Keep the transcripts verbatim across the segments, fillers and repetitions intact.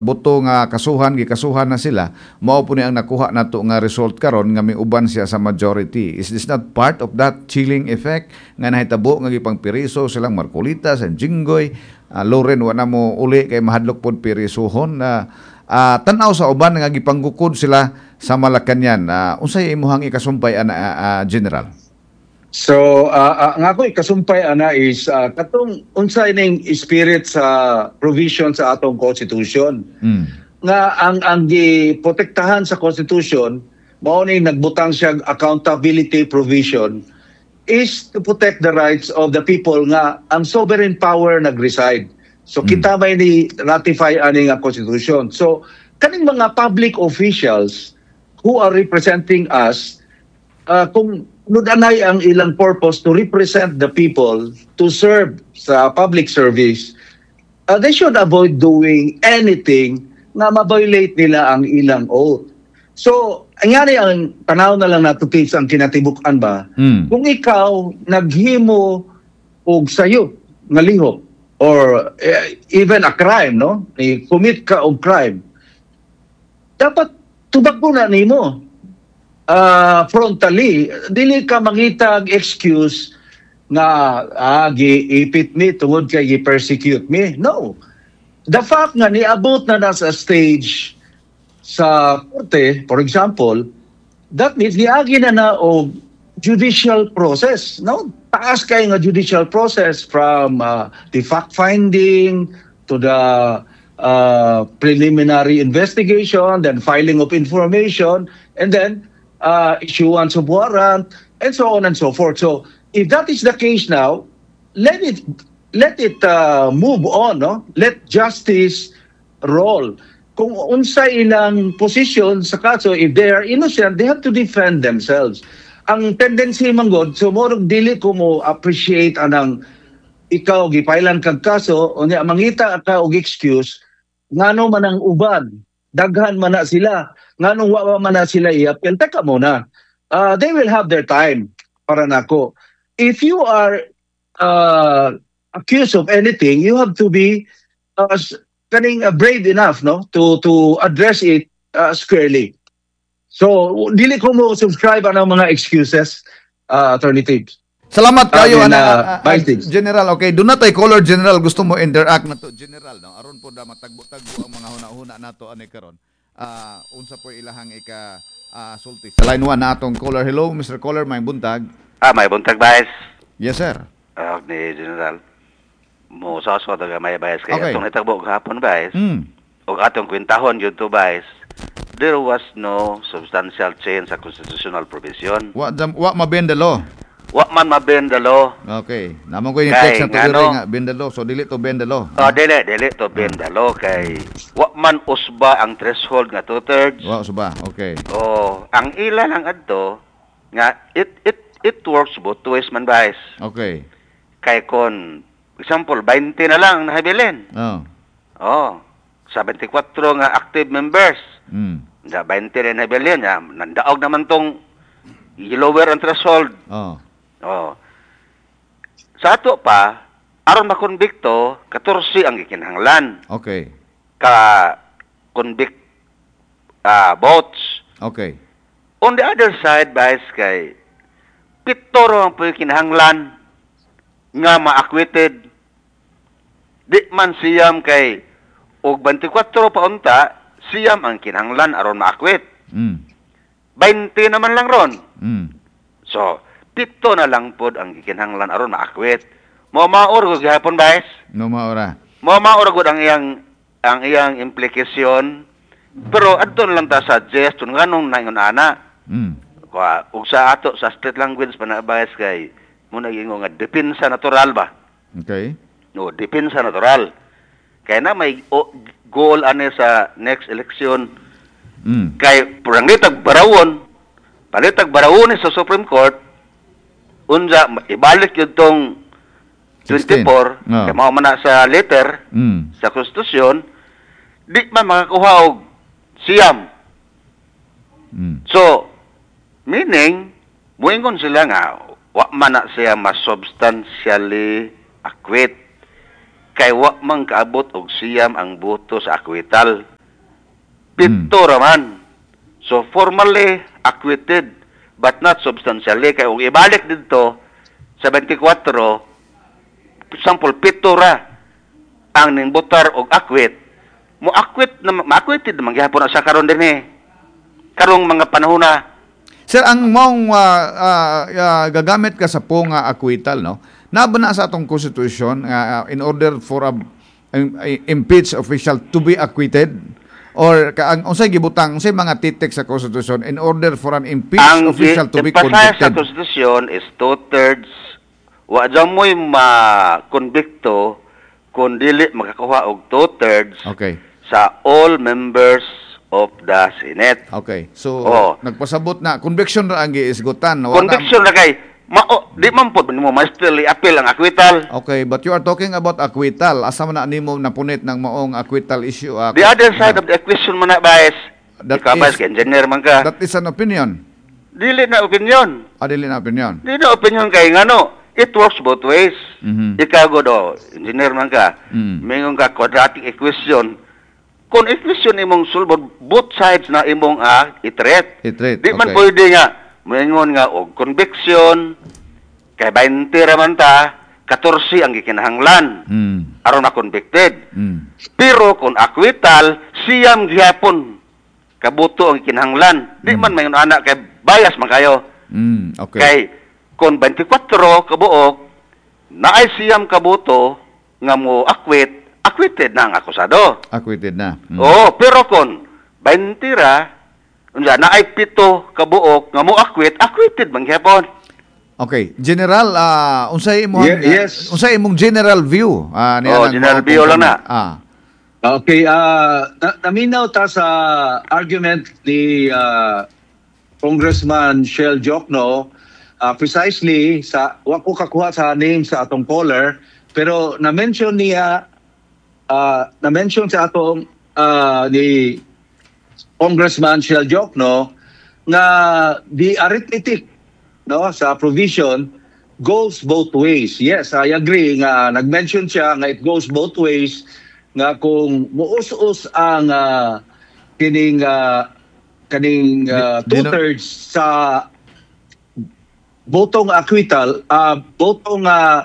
buto nga kasuhan gikasuhan na sila, mao po ni ang nakuha nato nga result karon nga miuban siya sa majority. Is this not part of that chilling effect nga nahitabo nga gipang piriso silang Marcolita, San Jinggoy, uh, Loren wa na mo uli kay mahadlok pod pirisuhon na uh, tan-aw sa uban nga gipanggukod sila sa Malacañang. Uh, unsay imuhang ikasumpay ana uh, uh, General? So, uh, uh, nga ko ikasumpay ana is uh, katong unsay ning spirit sa provision sa atong constitution. Mm. Nga ang ang giprotektahan sa constitution mao ning nagbutang siya accountability provision is to protect the rights of the people nga ang sovereign power nagreside. So mm. kita may ni ratify ani nga constitution. So kaning mga public officials who are representing us, uh, kung nudanay ang ilang purpose to represent the people, to serve sa public service, uh, they should avoid doing anything na ma-violate nila ang ilang oath. So, angani ang tanaw na lang nato tips ang kinatibukan ba? Mm. Kung ikaw naghimo og sayo nga lihok or uh, even a crime, no? I-commit ka og crime, dapat tubag na nimo. Uh, frontally, dili ka mangitag excuse nga ah, giipit me tungod kay gi-persecute me. No. The fact nga niabot na nasa stage sa korte, for example, that means niagi na na o judicial process. No? Taas kay nga judicial process from uh, the fact-finding to the uh, preliminary investigation, then filing of information, and then Uh, issuance of warrant, and so on and so forth. So, if that is the case now, let it let it uh, move on, no? Let justice roll. Kung unsa ilang position sa kaso, if they are innocent, they have to defend themselves. Ang tendency manggod, so mo dili ko mo appreciate anang ikaw gipailan kag kaso, unya mangita ka og excuse, ngano man ang uban, daghan man na sila, nganong wa man na sila i-appeal, teka muna. Uh, they will have their time para nako. If you are uh, accused of anything, you have to be uh, kaning uh, brave enough, no, to to address it uh, squarely. So, dili ko mo subscribe ang mga excuses, uh, Attorney Tibbs. Salamat kayo, uh, ana, uh, uh, General. Okay, do na tayo color General. Gusto mo interact na to, General. No? Aron po da matagbo-tagbo ang mga huna-huna nato ani karon. Uh, unsa po ilahang ika uh, sulti. Sa line one na atong caller. Hello, Mister Caller, may buntag. Ah, may buntag, Vice. Yes, sir. Uh, ni General. Mo sa so daga may Vice kay okay. Atong itagbo gahapon, Vice. Mm. O atong kwentahon yun to, Vice. There was no substantial change sa constitutional provision. Wa wa mabend the law. Wa man mabend the law. Okay. Namon ko yung text na to nga bend the law. So dili to bend the law. Oh, dili, dili to bend the law kay wa man usba ang threshold nga two-thirds. Wa usba. Okay. Oh, ang ila lang adto nga it it it works both ways man, Vice. Okay. Kay kon example twenty na lang nahabilin. Oh. Oh, seventy-four nga active members. Mm. Da twenty rin nahabilin ya, nandaog naman tong i-lower ang threshold. Oh. Oh. Sa ato pa, aron makonbikto, fourteen ang gikinahanglan. Okay. Ka convict uh, votes. Okay. On the other side, Vice, kay pito ro ang kinahanglan nga ma-acquitted. Di man siyam kay og twenty-four pa unta, siyam ang kinahanglan aron ma-acquit. Mm. twenty naman lang ron. Mm. So, pito na lang pod ang gikinahanglan aron ma-acquit. Mo maor gud gihapon, Vice. No maora. Mo maor gud ang iyang ang iyang implication. Pero adto lang ta suggest kung nganong naingon ana. Mm. Kwa ug sa ato sa street language pa na, Vice, kay mo nagingon nga depensa natural ba. Okay. No, depensa natural. Kaya na may o, goal ane sa next election. Mm. Kay purangitag barawon, palitag barawon sa Supreme Court, unsa ibalik yun tong twenty-four, no. kay mao man na sa letter Mm. sa konstitusyon, di man makakuha og siyam. Mm. So, meaning, muingon sila nga, wa man na siya mas substantially acquit. Kay wa man kaabot og siyam ang boto sa acquittal. Pito raman. So formally acquitted but not substantially. Kaya kung ibalik dito sa twenty-four, example, pito ra ang ningbutar og acquit, mo acquit na ma-acquitted naman gihapon sa karon din eh. Karong mga panahon na. Sir, ang mong uh, uh, uh, gagamit ka sa po nga acquittal, no? Naba na sa atong konstitusyon uh, in order for a, a, a impeached official to be acquitted, or ka, ang unsay gibutang unsay mga titik sa konstitusyon in order for an impeached Ang official to be emphasize convicted? sa konstitusyon is two-thirds. Wa dyan mo'y ma-convicto kung dili makakuha og two-thirds Okay. sa all members of the Senate. Okay. So, Oo. nagpasabot na conviction ra ang giisgutan. Wala- Conviction na kay, mao, di man po mo ma still i-appeal ang acquittal. Okay, but you are talking about acquittal. Asa man na nimo napunit ng maong acquittal issue? Uh, The other side of the equation man na, bias, That ikaw bias is- ka, engineer man ka. That is an opinion. Dili na opinion. Adili na opinion. Dili na opinion kay ngano. It works both ways. Mhm. Ikaw go do, engineer man ka. Mm. Mingon ka quadratic equation. Kung equation imong sulbod, both sides na imong ah, iterate. Iterate, Di man okay. pwede nga, mingon nga og conviction, kay twenty raman ta, fourteen ang gikinahanglan. Mm. Aron na convicted. Mm. Pero kung acquittal, siyam gihapon kabuto ang kinahanglan. Di man mayon anak kay bias man kayo. Mm. Okay. Kay kung twenty-four kabuok, naay siyam kabuto nga mo acquit, acquitted na ang akusado. Acquitted na. Mm. Oo, pero kung twenty ra, unsa naay pito kabuok nga mo acquit, acquitted man gihapon. Okay, general, ah, unsay imong Ye- yes. unsay imong general view? Ah, niya Oh, ng general mga view lang na. Ah. Okay, ah na, naminaw ta sa argument ni ah, Congressman Shell Jokno, ah, precisely sa wa ko kakuha sa name sa atong caller, pero na-mention niya ah, na-mention sa atong ah, ni Congressman Shell Jokno nga the arithmetic no sa provision goes both ways. Yes, I agree nga nag-mention siya nga it goes both ways nga kung muus-us ang ah, kining ah, kaning ah, Di- di no- two-thirds sa botong acquittal, uh, botong uh,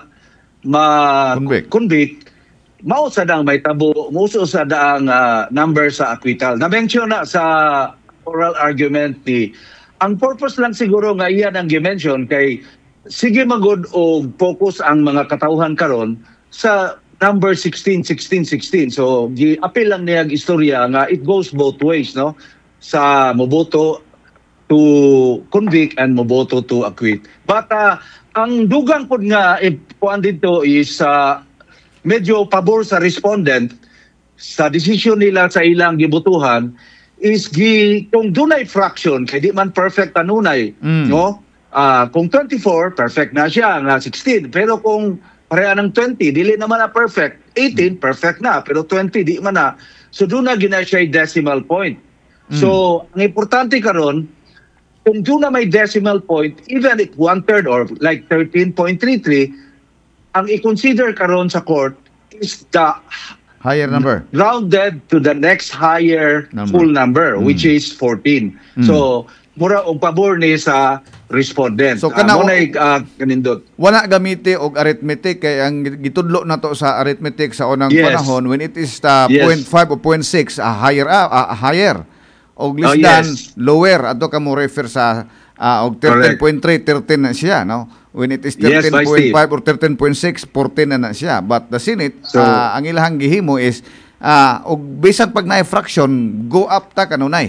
Convict. ma-convict, mao sa dang may tabo, muso sa daang ah, number sa acquittal. Na-mention na sa oral argument ni ang purpose lang siguro nga iyan ang gi-mention kay sige magod og focus ang mga katauhan karon sa number sixteen, sixteen, sixteen. So gi-appeal lang niya ang istorya nga it goes both ways, no? Sa moboto to convict and moboto to acquit. But uh, ang dugang pod nga ipuan dito is uh, medyo pabor sa respondent sa desisyon nila sa ilang gibutuhan is gi kung dunay fraction kay di man perfect kanunay, Mm. no? Ah, kung twenty-four perfect na siya nga sixteen, pero kung pareha ng twenty dili naman na perfect, eighteen perfect na pero twenty di man na. So doon na gina siya decimal point. So ang importante karon kung doon na may decimal point, even if one-third or like thirteen point three three, ang i-consider karon sa court is the Higher number. rounded to the next higher Number. full number, Mm. which is fourteen. Mm. So, mura og pabor ni sa respondent. So, Ah, kana- mo na uh, kanindot. Wala gamiti og arithmetic kay ang gitudlo na to sa arithmetic sa unang Yes. panahon when it is uh, Yes. zero point five o zero point six a higher ah, ah, higher og less Oh, than yes. lower ato ka mo refer sa ah, og thirteen point three thirteen na siya, no? When it is Yes, thirteen Vice point five Steve. or thirteen point six, fourteen na na siya. But the Senate, So- ah, ang ilahang gihimo is ah, og bisag pag naay fraction go up ta kanunay.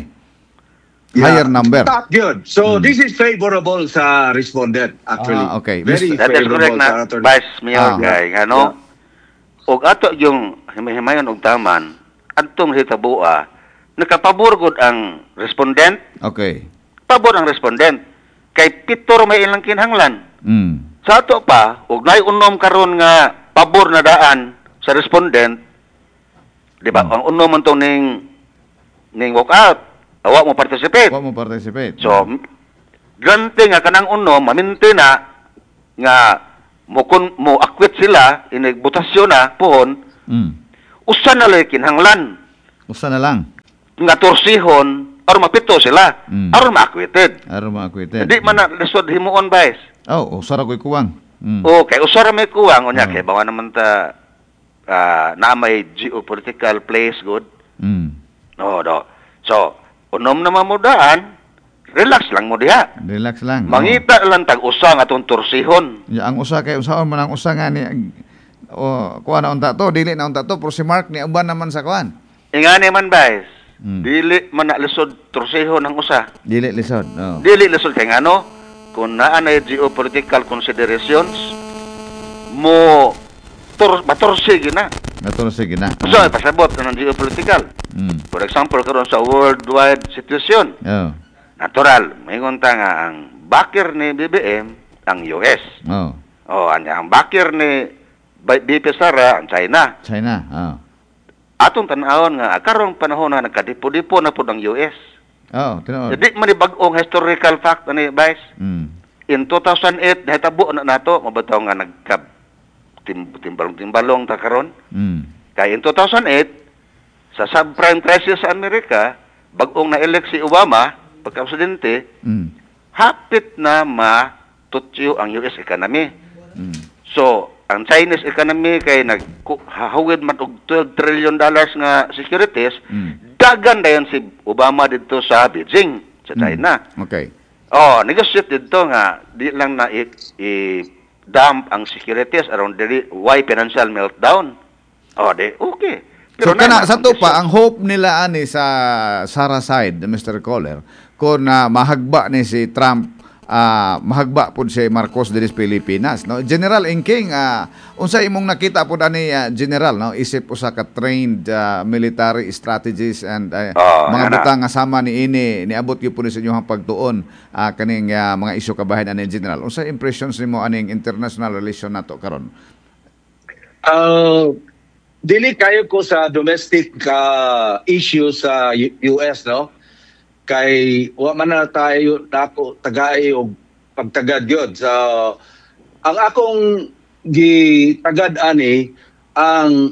Higher number. Not good. So, this is favorable sa respondent, actually. Ah, okay. Very That is correct favorable sa na, attorney. Vice Mayor Ah. kay ano. Og ato yung himay-himayon og taman, adtong hitabua, nakapabor gud ang respondent, Okay. pabor ang respondent kay pitor may ilang kinahanglan. Mm. Sa ato pa, ug nay unom karon nga pabor na daan sa respondent, di ba? Hmm. Ang unom man to ning ning walk out, awa mo participate. Wa mo participate. So, gante nga kanang unom, maminti na nga mo kun mo acquit sila inigbutasyon na pohon, mm. usa na lay kinahanglan. Usa na lang. nga torsihon aron mapito sila Mm. aron ma-acquitted. Aron ma-acquitted. Di man na lisod himuon Vice. Oh, usara ko'y kuwang. Mm. O kay usara may kuwang unya Oh. kay bawa naman ta ah, na may geopolitical place good. Mm. No, do. So, unom na mamudaan, relax lang mo diha. Relax lang. Mangita lang tag usa nga atong torsihon. Oh. Ya, ang usa kay usaon man ang usa nga ni o kuan na unta to, dili na unta to, pero si Mark ni uban naman sa kuan. Ingani man Vice. Mm. Dili man na lisod torsihon ang usa. Dili lisod. Oh. Dili lisod kay ngano kung naa na geopolitical considerations mo tor matorsi gina. Naturo sige na. So, pasabot ng geopolitical. Mm. For example, karon sa worldwide situation, Oh. natural, mayingon ta nga ang backer ni B B M ang U S. Oh. O, anya ang backer ni B P Sara ang China. China. Oh. Atong tan-awon nga karong panahon na nagkadipo-dipo na pud ang U S. Oh, tinuod. Di man ni bag-ong historical fact ani Vice. Mm. In two thousand eight nahitabo na nato mabataw nga nagkab tim timbalong-timbalong ta karon. Mm. Kaya in two thousand eight sa subprime crisis sa Amerika, bag-ong na-elect si Obama pagka-presidente, Mm. hapit na matutyo ang U S economy. Mm. So, ang Chinese economy kay naghahawid man og twelve trillion dollars nga securities, Mm. dagan dayon si Obama dito sa Beijing, sa China. Mm. Okay. Oh, negotiate dito nga di lang na i, i dump ang securities around the why financial meltdown. Oh, di okay. So na- kana sa to pa ang hope nila ani sa Sara side, Mister Coller, kung na mahagba ni si Trump, ah, mahagba pud si Marcos diri sa Pilipinas, no? General Ingking, ah, unsa imong nakita pud ani ah, General, no? Isip usa ka trained ah, military strategies and ah, Oh, mga ana. butang nga sama ni ini niabot gyud pud sa inyong pagtuon ah, kaning ah, mga isyu kabahin ani General. Unsa impressions nimo aning international relation nato karon? Uh, dili kayo ko sa domestic uh, issue sa U- US, no? Kay wa man na tayo nako tagay og pagtagad yun. So, ang akong gitagad ani ang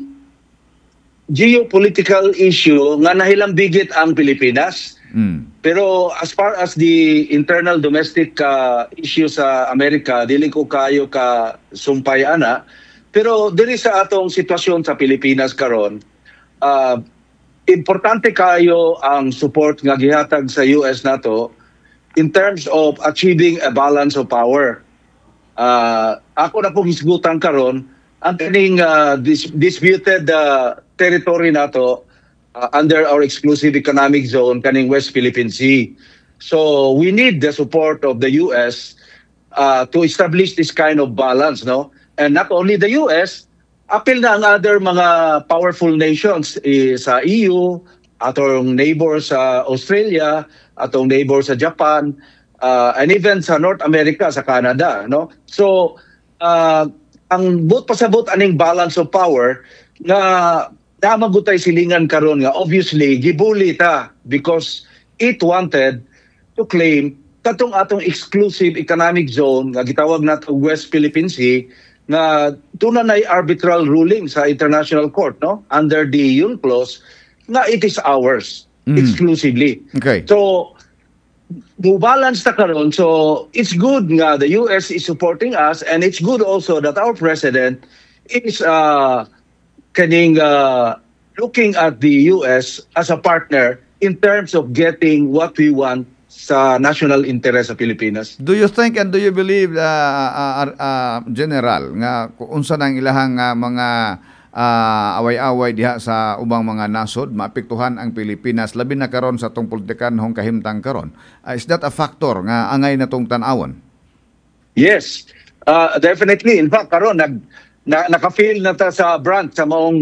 geopolitical issue nga nahilambigit ang Pilipinas. Mm. Pero as far as the internal domestic uh, issue sa Amerika, dili ko kayo ka sumpay ana. Pero diri sa atong sitwasyon sa Pilipinas karon, uh, importante kayo ang support nga gihatag sa U S nato in terms of achieving a balance of power. Uh, ako na pong hisgutan karon ang kaning uh, dis- disputed uh, territory nato uh, under our exclusive economic zone kaning West Philippine Sea. So we need the support of the U S uh, to establish this kind of balance, no? And not only the U S, appeal na ang other mga powerful nations eh, sa E U, atong neighbor sa Australia, atong neighbor sa Japan, uh, and even sa North America, sa Canada, no? So uh, ang but pasabot aning balance of power nga namagutay silingan karon nga obviously gibuli ta because it wanted to claim katong atong exclusive economic zone nga gitawag nato West Philippine Sea nga tunay arbitral ruling sa International Court, no, under the UNCLOS nga it is ours Mm. exclusively. Okay. So balance ta karon, so it's good nga the U S is supporting us, and it's good also that our president is uh kaning uh, looking at the U S as a partner in terms of getting what we want sa national interest sa Pilipinas. Do you think and do you believe, uh, uh, uh, General, nga kung unsa nang ilahang uh, mga uh, away-away diha sa ubang mga nasod, maapektuhan ang Pilipinas, labi na karon sa tong politikanhong kahimtang karon? Uh, is that a factor nga angay na tong tan-awon? Yes, uh, definitely. In fact, karon nag na, naka-feel na ta sa brand sa maong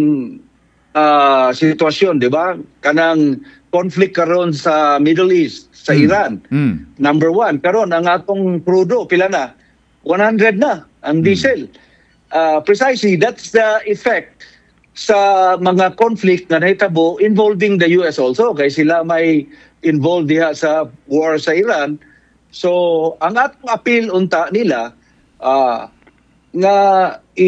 uh, sitwasyon, di ba? Kanang conflict karon sa Middle East, sa Mm. Iran. Mm. Number one, karon ang atong crudo, pila na? one hundred na ang diesel. Uh, precisely, that's the effect sa mga conflict na nahitabo involving the U S also. Kaya sila may involved diha sa war sa Iran. So, ang atong appeal unta nila, uh, nga i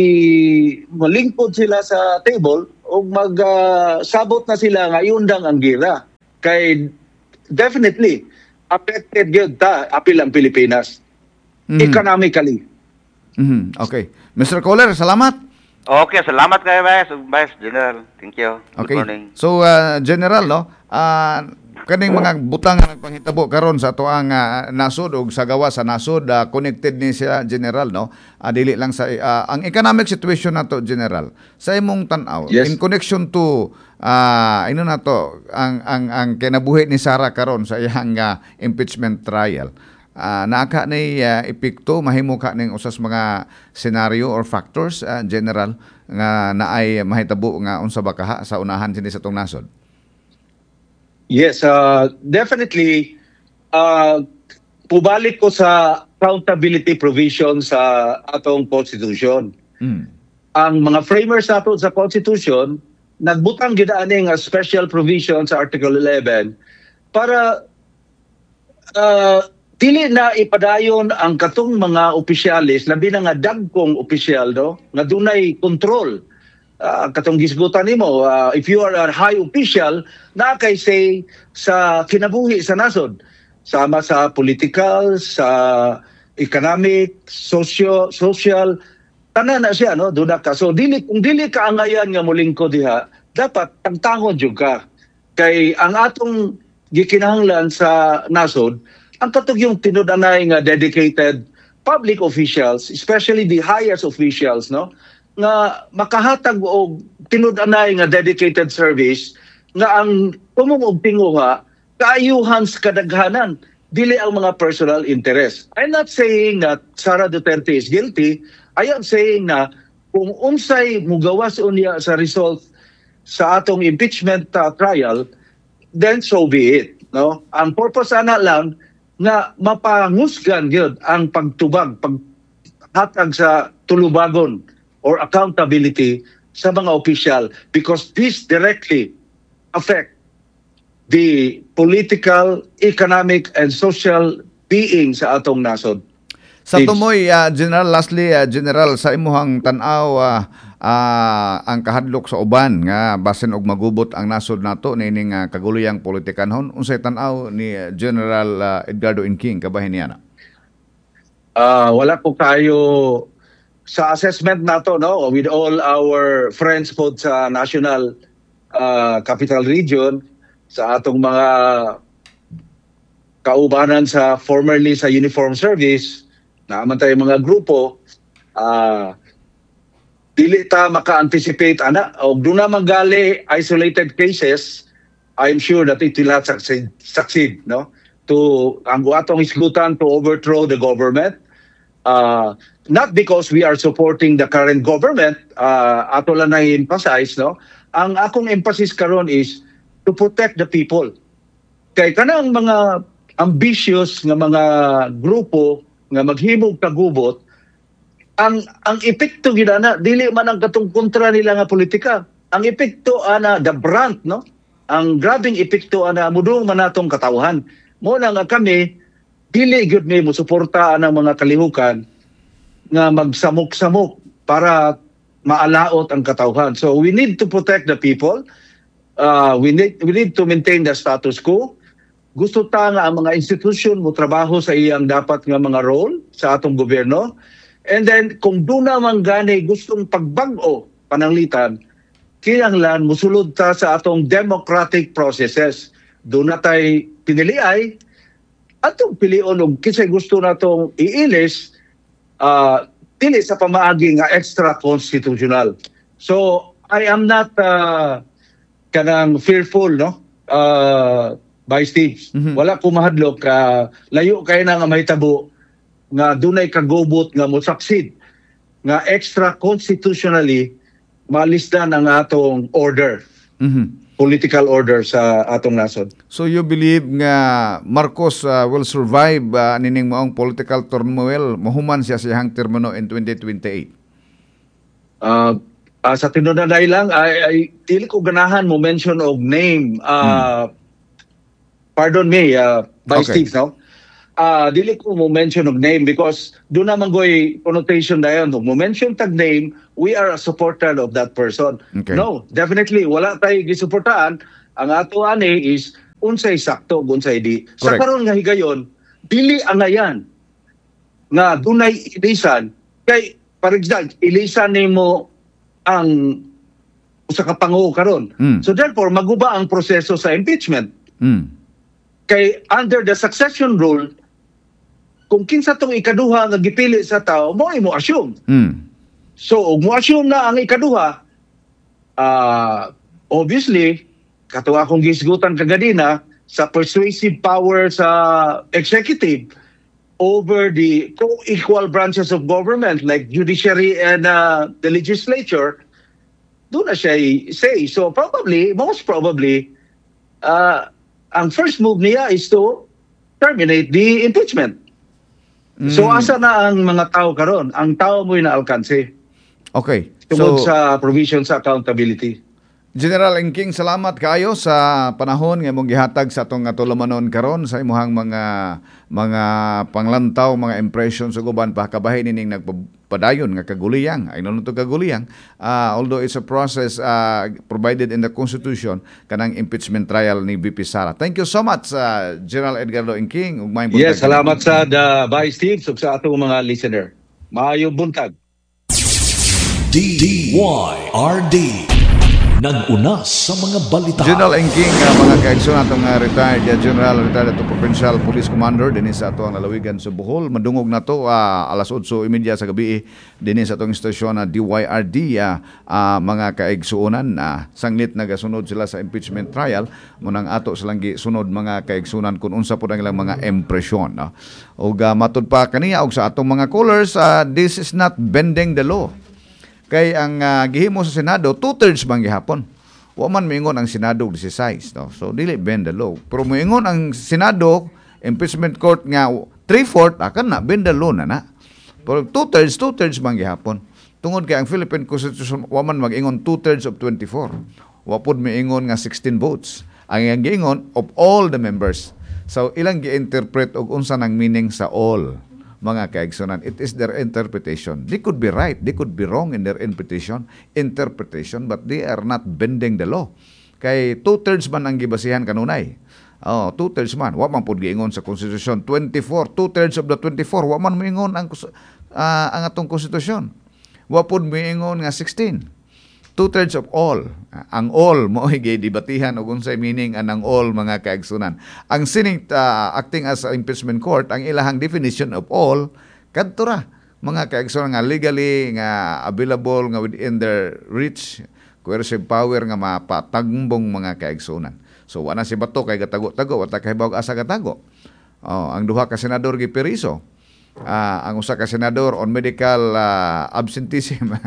malingkod sila sa table o magsabot uh, na sila nga iundang ang gira. kay definitely affected gyud ta apil ang Pilipinas Mhm. economically. Mhm. Okay. mister Kohler, salamat. Okay, salamat kayo, Vice, Vice General. Thank you. Good Okay. morning. So uh, General no, ah kaning mga butang nga nagpanghitabo karon sa ato ang ah, nasod ug sa gawa sa nasod, ah, connected ni siya General no. Ah, dili lang sa ah, ang economic situation nato General. Sa imong tan-aw Yes. in connection to ah ino na to ang ang ang kinabuhi ni Sara karon sa iyang ah, impeachment trial. Ah, naaka ni uh, epekto mahimo ka ning usas mga scenario or factors ah, General nga naay mahitabo nga unsa ba kaha sa unahan sini sa tong nasod. Yes, uh, definitely. Uh, pubalik ko sa accountability provision sa atong Constitution. Mm. Ang mga framers nato sa Constitution, nagbutang gid ani nga special provision sa Article eleven para uh, dili na ipadayon ang katong mga opisyalis, labi na nga dagkong opisyal, no, nga dunay control. Uh, katong gisgutan nimo, uh, if you are a high official, na kay say sa kinabuhi sa nasod, sama sa political, sa economic, socio social, tanan na siya, no, duna ka. So dili kung dili ka angayan nga molingkod diha, dapat tangtangon jud ka. Kay ang atong gikinahanglan sa nasod, ang katong yung tinud-anay nga dedicated public officials, especially the highest officials, no, nga makahatag og tinud-anay nga dedicated service nga ang tumong og tinguha kaayuhan sa kadaghanan, dili ang mga personal interest. I'm not saying that Sara Duterte is guilty. I am saying na kung unsay mugawas unya sa result sa atong impeachment uh, trial, then so be it, no. Ang purpose ana lang nga mapangusgan gyud ang pagtubag, paghatag sa tulubagon or accountability sa mga opisyal, because this directly affect the political, economic, and social being sa atong nasod. Sa Please. tumoy ah, General, lastly ah, General, sa imuhang tan-aw ah, ah, ang kahadlok sa uban nga basin og magubot ang nasod nato nining uh, kaguluyang politikanhon, unsay tan-aw ni ah, General ah, Edgardo Inking kabahin niya na? Ah, wala ko kayo sa assessment nato, no, with all our friends po sa National uh, Capital Region, sa atong mga kaubanan sa formerly sa uniform service, naaman tayo mga grupo, uh, dili ta maka-anticipate ana og do na manggali isolated cases. I'm sure that it will not succeed, succeed no, to ang atong isgutan to overthrow the government. Uh, not because we are supporting the current government, uh, ato lang na emphasize, no? Ang akong emphasis karon is to protect the people. Kay kanang mga ambitious nga mga grupo nga maghimog kagubot, ang ang epekto gid ana dili man ang katong kontra nila nga politika. Ang epekto ana the brunt, no? Ang grabing epekto ana mudong man natong katawhan. Mo na nga kami dili gyud mi mosuporta ang mga kalihukan nga magsamok-samok para maalaot ang katawhan. So we need to protect the people. Uh, we need we need to maintain the status quo. Gusto ta nga ang mga institution mo trabaho sa iyang dapat nga mga role sa atong gobyerno. And then kung doon naman gani gustong pagbag-o pananglitan, kinahanglan musulod ta sa atong democratic processes. Doon na tayo piniliay atong pilion og kisay gusto natong iilis, uh, dili sa pamaagi nga extra constitutional. So I am not uh, kanang fearful, no, uh, by Steve. Mhm. Wala ko mahadlok, uh, layo kay na nga mahitabo nga dunay kagubot nga mo succeed nga extra constitutionally malisdan ang atong order, Mhm. political order sa atong nasod. So you believe nga Marcos ah, will survive ah, nining maong political turmoil, mahuman siya sa iyang termino in twenty twenty-eight? Uh, uh, sa tinunaday lang, ay, ay dili ko ganahan mo mention og name. Uh, Pardon me, uh, by Okay. Steve, no? Uh, dili ko mo mention og name because doon naman go'y connotation na yun. Mo mention tag name, we are a supporter of that person. Okay. No, definitely, wala tayo gisuportaan. Ang ato ani is unsay sakto ug unsay di. Sa Correct. karon nga higayon, dili angayan nga dunay ilisan kay for example, ilisan nimo ang usa ka Pangulo karon. Mm. So therefore maguba ang proseso sa impeachment. Mm. Kay under the succession rule, kung kinsa tong ikaduha nga gipili sa tao, mo imo assume. Mm. So, ug mo assume na ang ikaduha, uh, obviously, kato akong gisgutan kagadina, sa persuasive power sa executive over the co-equal branches of government like judiciary and uh, the legislature, doon na siya say. So, probably, most probably, uh, ang first move niya is to terminate the impeachment. So, Mm. asa na ang mga tao karon? Ang tao mo'y naalkanse. Okay. Tungod So, sa provision sa accountability. General Engking, salamat kayo sa panahon nga imong gihatag sa atong tulumanon karon sa imuhang mga mga panglantaw, mga impressions sa uban pa kabahin nining nagpadayon nga kaguliyang. Ay nonon to kaguliyang. Uh, although it's a process uh, provided in the Constitution kanang impeachment trial ni V P Sara. Thank you so much uh, General Edgardo Engking ug may buntag. Yes, salamat sa the Vice Team ug sa atong mga listener. Maayong buntag. D Y R D nag-una sa mga balita. General Engking, uh, mga kaigsoon atong uh, retired uh, General, retired ato Provincial Police Commander dinhi sa ato ang lalawigan sa Bohol. Madungog na to uh, alas otso trenta sa gabi dinhi sa atong istasyon na uh, D Y R D uh, uh, mga kaigsuonan uh, sanglit nagasunod sila sa impeachment trial munang ato silang gisunod mga kaigsuonan kung unsa pud ang ilang mga impresyon. Uh. Ug uh, matud pa kaniya og sa atong mga callers, uh, this is not bending the law. Kay ang uh, gihimo sa Senado, two-thirds bang gihapon. Wa man moingon ang Senado sixteen, no? So dili bend the law. Pero moingon ang Senado, impeachment court nga three-fourths, akan na bend the law na na. Pero two-thirds, two-thirds bang gihapon. Tungod kay ang Philippine Constitution, wa man mag-ingon two-thirds of twenty-four. Wa pud moingon nga sixteen votes. Ang iyang giingon of all the members. So ilang gi-interpret og unsa nang meaning sa all. Mga kaigsunan, it is their interpretation. They could be right, they could be wrong in their interpretation, interpretation, but they are not bending the law. Kay two-thirds man ang gibasihan kanunay. Oh, two-thirds man. Wa man pud giingon sa Constitution twenty-four, two-thirds of the twenty-four. Wa man moingon ang uh, ang atong Constitution. Wa pud moingon nga sixteen. Two-thirds of all. Ang all mo gidibatihan og unsay meaning anang all mga kaigsunan. Ang Senate uh, acting as a impeachment court, ang ilahang definition of all kadto ra mga kaigsunan nga legally nga available nga within their reach, coercive power nga mapatagbong mga kaigsunan. So wala si bato kay gatago-tago wa ta kahibaw asa gatago. Oh, ang duha ka senador giperiso. Uh, ang usa ka senador on medical uh, absenteeism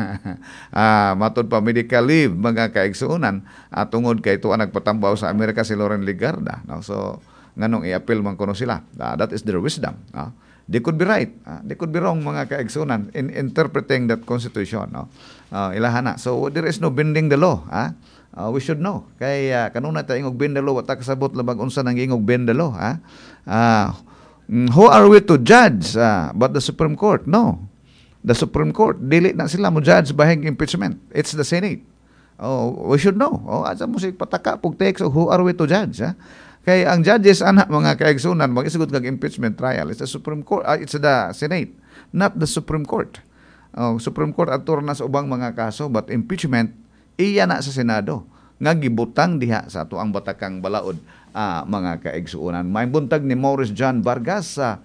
uh, matod pa medical leave mga kaigsuonan uh, tungod kay tuwa nagpatambaw sa Amerika si Loren Legarda, no? So nganong i-appeal man kuno sila, uh, that is their wisdom, no? They could be right, uh, they could be wrong mga kaigsuonan in interpreting that constitution, no? Uh, ilahana, so there is no bending the law, ha? Uh, we should know kay uh, kanuna ta ingog bend the law wa ta kasabot labag unsa nang ingog bend the law, ha? Uh, who are we to judge uh, but the Supreme Court? No. The Supreme Court, dili na sila mo judge bahing impeachment. It's the Senate. Oh, we should know. Oh, asa mo si pataka pug text, so who are we to judge? Ha? Kay ang judges ana mga kaigsunan mag-isugod kag impeachment trial, it's the Supreme Court, uh, it's the Senate, not the Supreme Court. Oh, Supreme Court atur na sa ubang mga kaso, but impeachment iya na sa Senado nga gibutang diha sa ato ang batakang balaod. Ah, mga kaigsuonan. May buntag ni Maurice John Vargas sa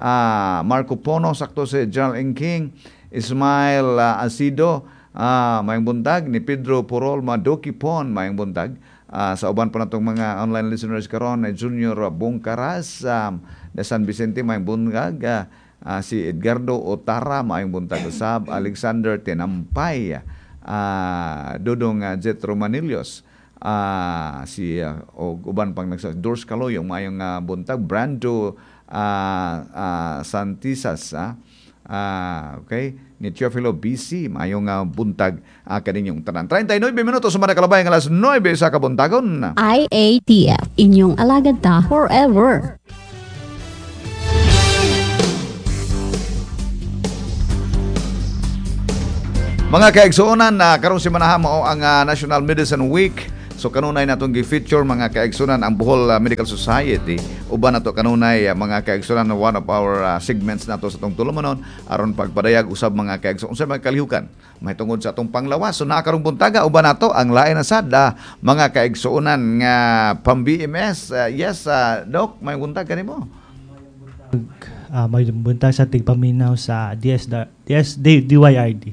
uh, Marco Pono, sakto si General Engking, Ismail uh, Asido, uh, may buntag ni Pedro Porol Madoki Pon, may buntag uh, sa uban pa natong mga online listeners karon ni Junior Bongkaras um, de San Vicente, may buntag uh, uh, si Edgardo Otara, may buntag usab Alexander Tenampay, uh, Dudong uh, Jet Romanilios, Ah, uh, si uh, o uban pang nagsa Dors Caloyong mayong uh, buntag Brando uh, uh, Santisas ah uh, okay ni Teofilo B C mayong uh, buntag uh, kaninyong tanan. thirty-nine minutos sa Manakalabayan alas nine sa kabuntagon. I A T F inyong alagad ta forever. Mga kaigsuonan na uh, karong simana mo ang uh, National Medicine Week So kanunay natong gi-feature mga kaigsunan ang Bohol uh, Medical Society. Uban nato kanunay uh, mga kaigsunan na one of our uh, segments nato sa tong tulumanon aron pagpadayag usab mga kaigsunan unsa mga kalihukan may tungod sa atong panglawas. So naa karong buntaga uban nato ang lain na sad uh, mga kaigsunan nga pam-B M S. Uh, yes, uh, Doc, may buntag kanimo. Uh, may buntag sa tigpaminaw sa D S D S D Y R D.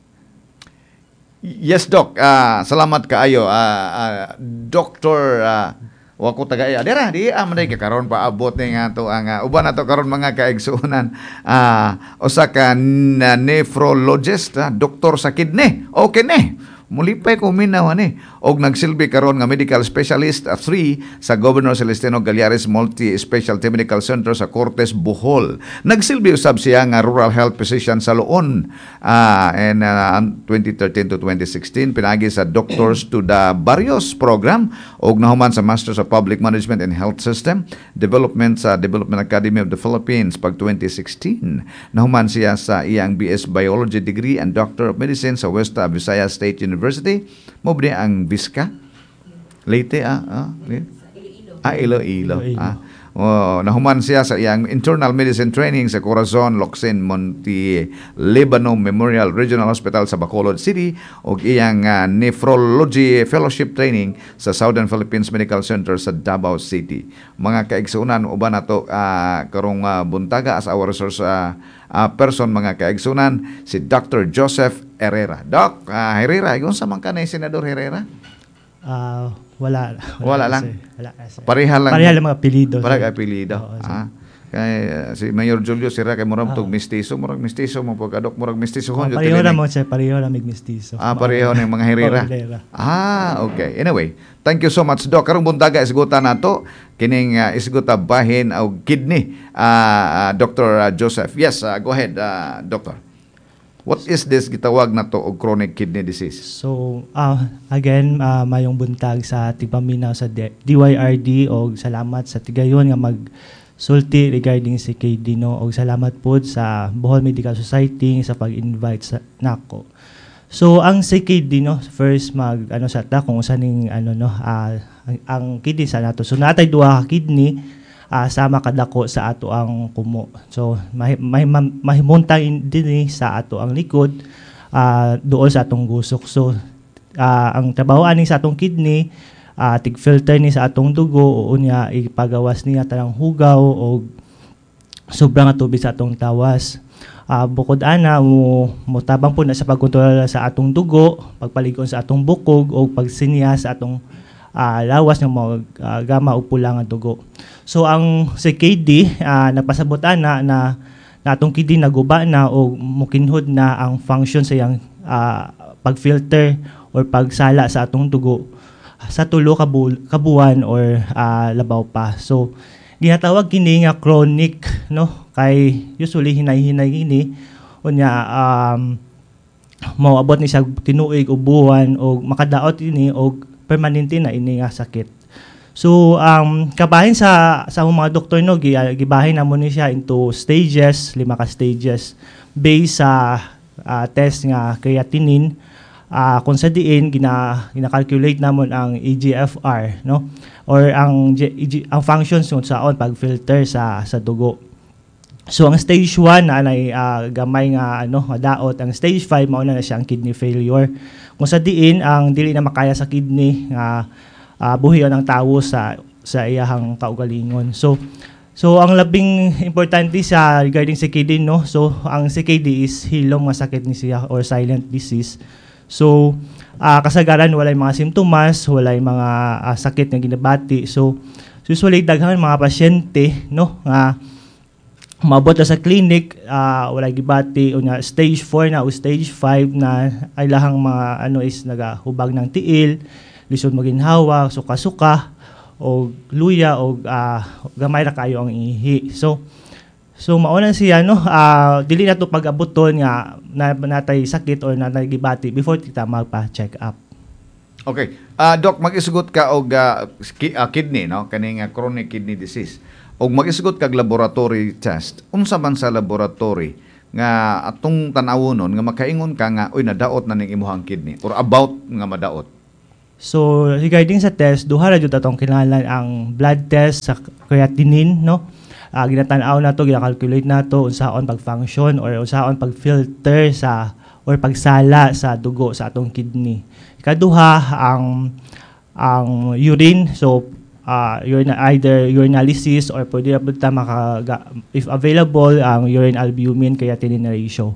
Yes, Doc. Uh, salamat kaayo. Uh, uh, Doctor uh, wako taga iya. Dira di amanay ka karon pa abot ni nga to ang uh, uban nato karon mga kaigsunan. Uh, usa ka uh, nephrologist, uh, doktor sa kidney. Okay ni. Mulipay ko minaw ani og nagsilbi karon nga medical specialist three sa Governor Celestino Gallares Multi-Specialty Medical Center sa Cortes, Bohol. Nagsilbi usab siya nga rural health physician sa Loon uh, in uh, twenty thirteen to twenty sixteen pinagi sa Doctors to the Barrios program og nahuman sa Masters of Public Management and Health System Development sa Development Academy of the Philippines pag twenty sixteen. Nahuman siya sa iyang B S Biology degree and Doctor of Medicine sa West Visayas State University. University, mo ba ang Vizca? Leyte, ah? ah ah, Iloilo. Ah. Oh, nahuman siya sa iyang internal medicine training sa Corazon, Locsin, Monte Libano Memorial Regional Hospital sa Bacolod City ug iyang uh, nephrology fellowship training sa Southern Philippines Medical Center sa Davao City. Mga kaigsunan uban nato uh, karong uh, buntaga as our resource uh, uh, person mga kaigsunan si Doctor Joseph Herrera. Doc, uh, Herrera, unsa man ka ni Senador Herrera? Ah, uh, Wala. Wala, wala lang. Kasi, wala kasi. Pareha lang. Pareha lang mga apelido. Pareha apelido. Oo, ah. Kay uh, si Mayor Julio sira kay murag tug mistiso, murag mistiso mo pagkadok murag mistiso oh, hon. Pareho ra mo siya, pareho ra mig mistiso. Ah, pareho ng mga Herrera. Oh, ah, okay. Anyway, thank you so much, Doc. Karong buntaga isgutan nato kining uh, isguta bahin o kidney. Uh, uh, Doctor uh, Joseph. Yes, uh, go ahead, uh, Doctor. What is this gitawag na to og chronic kidney disease? So, uh, again, uh, mayong buntag sa tigpaminaw sa D Y R D o salamat sa tigayon nga magsulti regarding si K D no og salamat po sa Bohol Medical Society sa pag-invite sa nako. So, ang si K D no, first mag ano sa ta kung usa ning ano no, uh, ang, ang kidney sa nato. So, natay duha ka kidney uh, sama kadako sa ato ang kumo. So may mahimuntang din sa ato ang likod uh, doon sa atong gusok. So uh, ang trabaho ani sa atong kidney uh, tig-filter ni sa atong dugo o unya ipagawas niya tanang hugaw o sobrang tubig sa atong tawas. Uh, bukod ana mo motabang po na sa pagkontrola sa atong dugo, pagpaligon sa atong bukog o pagsinya sa atong uh, lawas ng mga uh, gama o pula nga dugo. So ang si K D uh, nagpasabot ana na na atong kidney naguba na o mukinhod na ang function sa iyang uh, pagfilter or pagsala sa atong dugo sa tulo ka buwan or uh, labaw pa. So ginatawag kini nga chronic no kay usually hinay-hinay kini unya um moabot ni sa tinuig o buwan o makadaot ini o permanente na ini nga sakit. So um kabahin sa sa mga doktor no gibahin namon ni siya into stages, lima ka stages based sa uh, test nga creatinine. Uh, kung sa diin gina gina-calculate namon ang E G F R no or ang E G, ang functions ng saon pag filter sa sa dugo. So ang stage one na anay uh, gamay nga ano daot, ang stage five mao na siya ang kidney failure. Kung sa diin ang dili na makaya sa kidney nga uh, buhiyon ang tawo sa sa iyahang kaugalingon. So So ang labing importante sa regarding sa K D no. So ang C K D is hilom nga sakit ni siya or silent disease. So, uh, kasagaran walay mga simptomas, walay mga uh, sakit nga ginabati. So, usually daghan mga pasyente no nga maabot sa clinic, uh, walay gibati o nga stage four na o stage five na ay lahang mga ano is nagahubag ng tiil, lisod maginhawa, suka-suka o luya o uh, gamay ra kayo ang ihi. So, So mauna siya no, uh, dili na to pag-abuton nga na, natay sakit or natay gibati before kita magpa-check up. Okay. Uh, Doc, mag-isugot ka og uh, ki, uh, kidney no, kaning uh, chronic kidney disease. Og mag-isugot kag laboratory test. Unsa man sa laboratory nga atong tan-awonon nga makaingon ka nga oy nadaot na ning imuhang kidney or about nga madaot? So regarding sa test, duha ra jud atong kinahanglan ang blood test sa creatinine, no? Uh, ginatan-aw na to, gina-calculate na to unsaon pag-function or unsaon pag-filter sa or pagsala sa dugo sa atong kidney. Ikaduha ang ang urine, so uh, urine, either urinalysis or pwede na ta maka if available ang urine albumin creatinine ratio.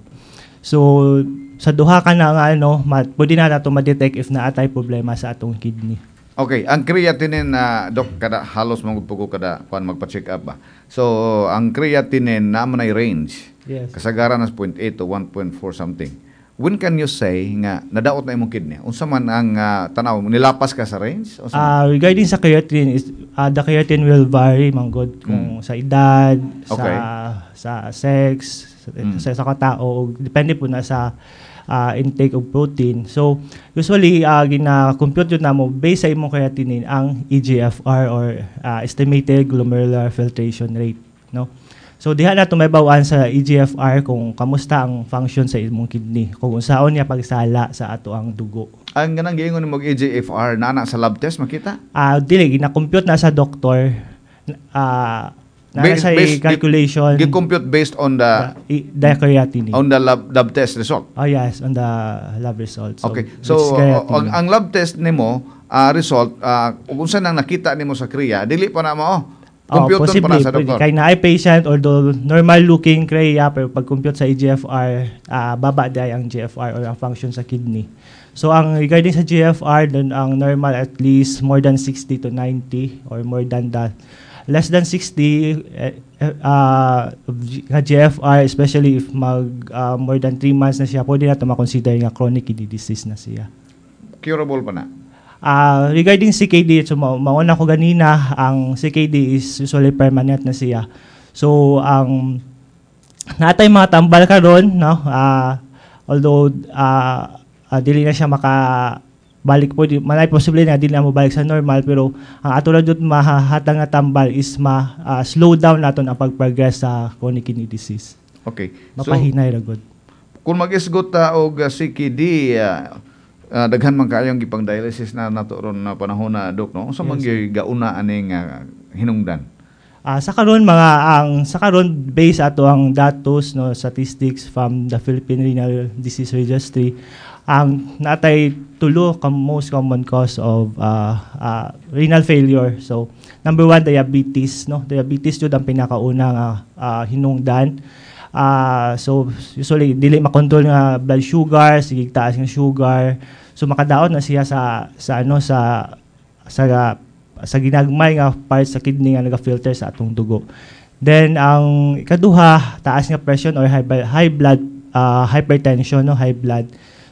So sa duha ka na nga ano, ma- pwede na nato ma-detect if naatay problema sa atong kidney. Okay, ang creatinine na Doc kada halos magpugo kada kuan magpa-check up ba. So ang creatinine na man ay range. Yes. Kasagaran nas zero point eight to one point four something. When can you say nga nadaot na imong kidney? Unsa man ang uh, tanaw nilapas ka sa range? Unsa man? Uh, regarding sa creatine, is, uh, the creatine will vary manggod kung Mm. sa edad, Okay. sa sa sex, sa, Mm. sa, sa katao, depende po na sa uh, intake of protein. So usually uh, gina-compute yun na mo based sa imong creatinine ang E G F R or uh, estimated glomerular filtration rate, no? So diha na tumaybawan sa E G F R kung kamusta ang function sa imong kidney, kung unsaon niya pagsala sa ato ang dugo. Ang ganang giingon mo E G F R na ana sa lab test makita? Ah, dili gina-compute na sa doktor. Ah, na Based- sa based- calculation. Gi-compute based on the the, the creatinine. on the lab, lab test result. Oh yes, on the lab results. Okay. it's So uh, creatinine. ang, ang lab test nimo uh, result uh, kung unsa nang nakita nimo sa kriya, dili pa na mo. Oh, Oh, compute pa na sa pwede. doktor. Kay na ay patient, although normal looking kriya, pero pag compute sa E G F R, ah, baba day ang G F R or ang function sa kidney. So ang regarding sa G F R, then ang normal at least more than sixty to ninety or more than that. Less than sixty eh, uh, G F R, especially if mag uh, more than three months na siya, pwede na ito makonsider nga chronic kidney disease na siya. Curable pa na. Uh, regarding C K D, so ma- mauna ko ganina, ang C K D is usually permanent na siya. So ang natay mga tambal karon, no? Uh, although uh, uh, dili na siya maka balik po, di, manay posible na dili na mo balik sa normal, pero ang ato lang jud mahahatang nga tambal is ma uh, slow down naton ang pag-progress sa chronic kidney disease. Okay. So Mapahinay ra gud. kung mag-isgot ta og uh, C K D uh, uh, daghan man kaayong gipang dialysis na nato ron na panahon na Dok, no? Unsa man Yes, gyud gauna aning uh, hinungdan? Ah, sa karon mga ang sa karon based ato ang datos no statistics from the Philippine Renal Disease Registry, ang natay tulo ka most common cause of uh, uh, renal failure. So number one, diabetes, no? Diabetes jud ang pinakauna nga uh, hinungdan. Uh, so usually dili makontrol nga blood sugar, sige taas nga sugar. So makadaot na siya sa sa ano sa sa sa ginagmay nga parts sa kidney nga naga-filter sa atong dugo. Then ang ikaduha, taas nga pressure or high, high blood uh, hypertension, no, high blood.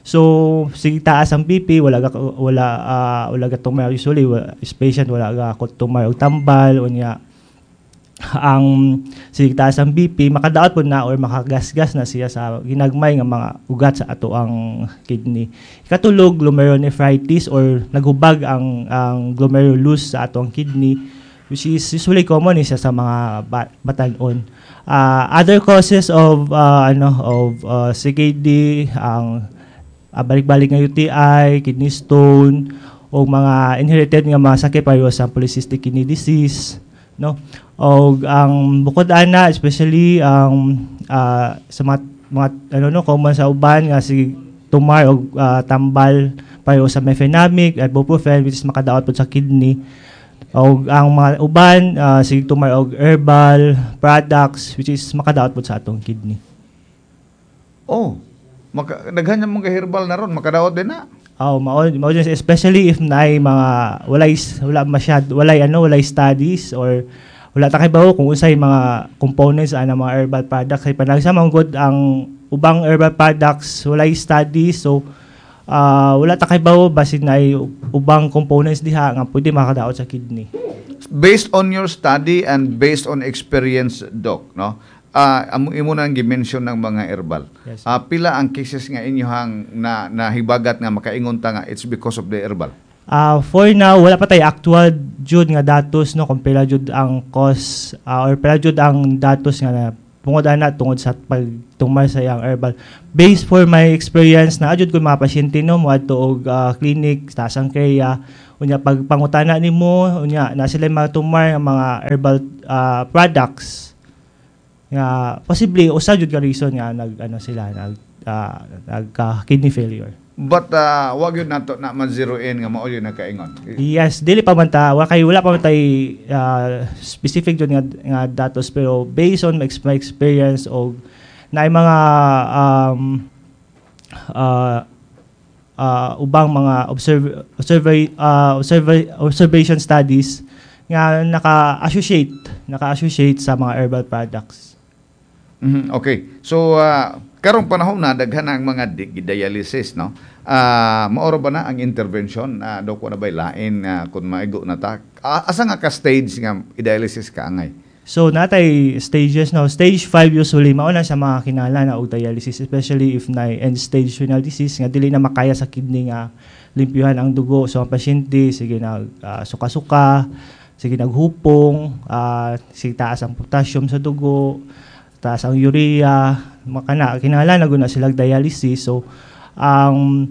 So sige taas ang B P, wala ga, wala uh, wala ga tumar usually wala, is patient wala ga tumar og tambal unya ang sige taas ang B P makadaot po na or makagasgas na siya sa ginagmay nga mga ugat sa ato ang kidney. Ikatulog, glomerulonephritis or naghubag ang ang glomerulus sa ato ang kidney, which is usually common isa sa mga bat- batan-on. Uh, other causes of uh, ano of uh, C K D, ang uh, balik-balik nga U T I, kidney stone o mga inherited nga mga sakit pareho sa polycystic kidney disease, no? O ang bukod ana, especially ang uh, sa mga, mga ano no common sa uban nga si tumor o uh, tambal pareho sa mefenamic, ibuprofen which is makadaot po sa kidney. O ang mga uban uh, si tumor og herbal products which is makadaot po sa atong kidney. Oh, maka, daghan man ka herbal na ron makadaot din na. Oh, mao mao din, especially if naay mga walay wala masyad walay ano walay studies or wala ta kay bawo kung unsay mga components ana mga herbal products kay panagsamang good ang ubang herbal products walay studies, so uh, wala ta kay bawo basin naay ubang components diha nga pwede makadaot sa kidney. Based on your study and based on experience, Doc, no? Ah, uh, imo nang gi-mention ng mga herbal. Yes. Ah, pila ang cases nga inyohang na nahibagat nga makaingon ta nga it's because of the herbal? Uh, for now, wala pa tayo actual jud nga datos no kung pila jud ang cause uh, or pila jud ang datos nga na pungod-ana tungod sa pagtumar sa iyang herbal. Based for my experience na adjud ko mga pasyente no mo adto og uh, clinic sa Sangkeya, unya pag pangutana nimo unya na sila mga tumar nga mga herbal uh, products nga possibly usa jud ka reason nga nag ano sila nag uh, nagka kidney failure. But uh, wag yun nato na ma-zero in nga mao yun nakaingon. Yes, dili pa man ta wa kay wala pa man tay uh, specific jud nga, nga datos pero based on my, ex- my experience og naay mga um, uh, uh, ubang mga observe observe uh, observe observation studies nga naka-associate naka-associate sa mga herbal products. Mhm, okay. So uh, karong panahon na daghan ang mga di- dialysis no. Ah, uh, maoro ba na ang intervention na uh, daw ko na bay lain uh, kun maigo na ta. Uh, asa nga ka stage nga i-dialysis ka angay? So natay stages no. Stage five usually mao na sa mga kinahanglan na og dialysis especially if na end stage renal disease nga dili na makaya sa kidney nga limpyuhan ang dugo. So ang pasyente sige na uh, suka-suka, sige naghupong, uh, sige taas ang potassium sa dugo, taas ang urea, makana kinahanglan na guna sila dialysis. So ang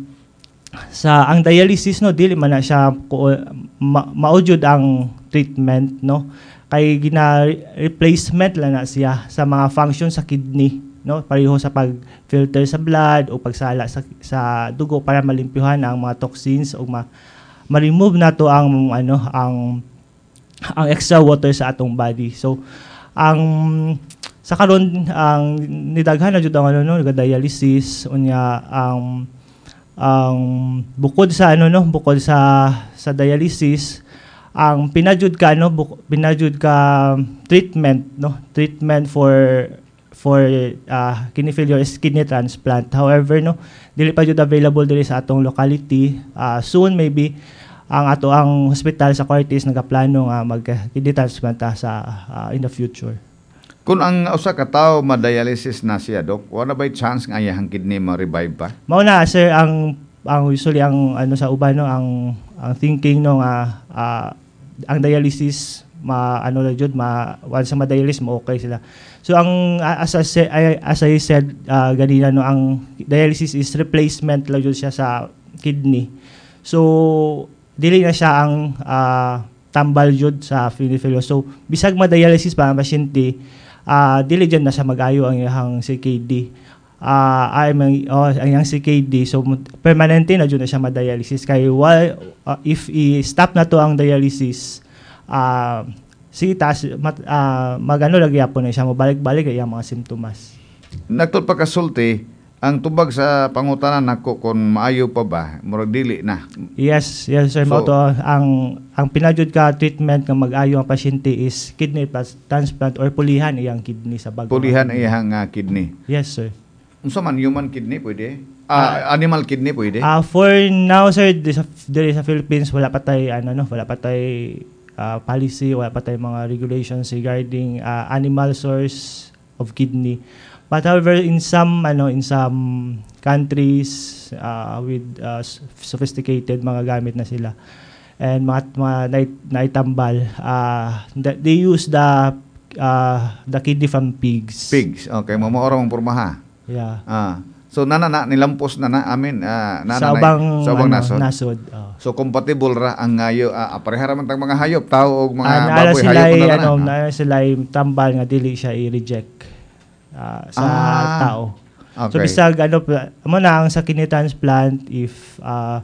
sa ang dialysis no dili man na siya ma, maujud ang treatment no kay gina replacement lang na siya sa mga function sa kidney no pareho sa pag-filter sa blood o pagsala sa, sa dugo para malimpyuhan ang mga toxins o ma, ma-remove nato ang ano ang ang extra water sa atong body. So ang sa karon ang nidaghan na jud ang ano no dialysis unya ang ang bukod sa ano no bukod sa sa dialysis ang pinajud ka no buk, pinajud ka treatment no treatment for for uh, kidney failure is kidney transplant. However no dili pa jud available diri sa atong locality. Uh, soon maybe ang ato ang hospital sa Cortes nagaplano nga mag kidney transplant ta sa uh, in the future. Kung ang usa ka tawo ma-dialysis na siya, Dok, wala ba'y chance nga iyang kidney ma-revive pa? Mao na sir ang ang usually ang ano sa uban no ang ang thinking no nga uh, ang dialysis ma ano na jud ma once ma dialysis mo okay sila. So ang uh, as I, as I said uh, ganina no ang dialysis is replacement lang jud siya sa kidney. So dili na siya ang uh, tambal jud sa kidney failure. So bisag ma dialysis pa ang pasyente uh, dili dyan na siya mag-ayo ang iyang C K D. Uh, ay mang oh, ang iyang C K D so permanente na jud na siya ma-dialysis kay while uh, if i-stop na to ang dialysis uh, si tas mat, uh, magano lagi yapon na siya mabalik-balik ay mga simptomas. Nagtud pagkasulti ang tubag sa pangutanan nako kung maayo pa ba murag dili na. Yes, yes sir. So, to, ang ang pinajud ka treatment nga mag-ayo ang pasyente is kidney transplant or pulihan iyang kidney sa bag. Pulihan iyang uh, kidney. Yes sir. Unsa man human kidney pwede? Ah, uh, animal kidney pwede? Ah, uh, for now sir, sa diri sa Philippines wala pa tay ano no, wala pa tay uh, policy, wala pa tay mga regulations regarding uh, animal source of kidney. But however in some ano in some countries uh, with uh, sophisticated mga gamit na sila and mga, mga night, naitambal uh, they use the uh, the kidney from pigs. Pigs. Okay, mo maoro mong pormaha. Yeah. Ah. So nana na nilampos na na amin uh, nana sa ubang, sa ubang ano, nasod. nasod. Oh. So compatible ra ang ngayo uh, aparehara man tang mga hayop, tao og mga uh, baboy sila hayop na ano, na. Na sila tambal nga dili siya i-reject uh, sa ah, tao. Okay. So bisag ano mo na ang sa kidney transplant if uh,